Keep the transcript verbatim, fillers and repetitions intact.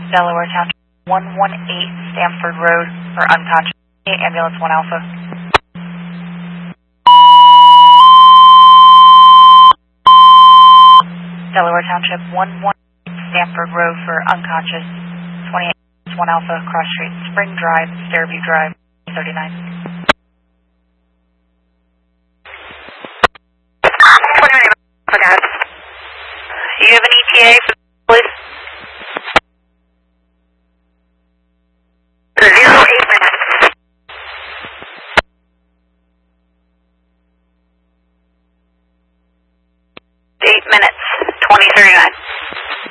Delaware Township, one one eight Stamford Road for unconscious. Ambulance one Alpha. Delaware Township, one one eight Stamford Road for unconscious. twenty-eight one Alpha, Cross Street, Spring Drive, Stairview Drive, thirty-nine. twenty-nine, guys. You have an E T A for